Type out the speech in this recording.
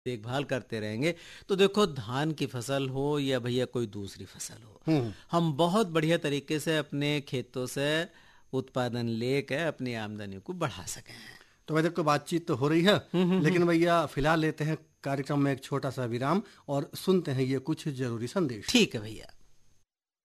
देखभाल करते रहेंगे तो देखो धान की फसल हो या भैया कोई दूसरी फसल हो, हम बहुत बढ़िया तरीके से अपने खेतों से उत्पादन लेकर अपनी आमदनी को बढ़ा सकें। तो वैसे तो बातचीत तो हो रही है, लेकिन भैया फिलहाल लेते हैं कार्यक्रम में एक छोटा सा विराम और सुनते हैं ये कुछ जरूरी संदेश। ठीक है भैया।